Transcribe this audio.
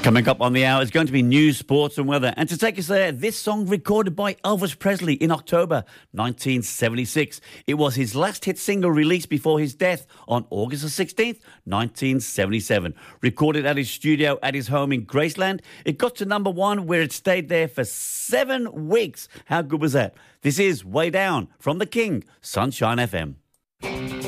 Coming up on the hour is going to be news, sports and weather. And to take us there, this song recorded by Elvis Presley in October 1976. It was his last hit single released before his death on August the 16th, 1977. Recorded at his studio at his home in Graceland, it got to number one where it stayed there for 7 weeks. How good was that? This is Way Down from the King, Sunshine FM.